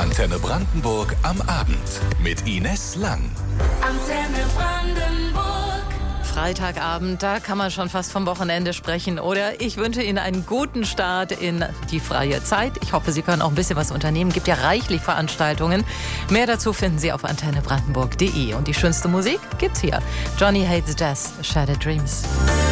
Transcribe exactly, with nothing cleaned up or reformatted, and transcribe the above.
Antenne Brandenburg am Abend mit Ines Lang. Antenne Brandenburg. Freitagabend, da kann man schon fast vom Wochenende sprechen, oder? Ich wünsche Ihnen einen guten Start in die freie Zeit. Ich hoffe, Sie können auch ein bisschen was unternehmen. Gibt ja reichlich Veranstaltungen. Mehr dazu finden Sie auf antenne brandenburg punkt de. Und die schönste Musik gibt's hier. Johnny Hates Jazz, Shattered Dreams.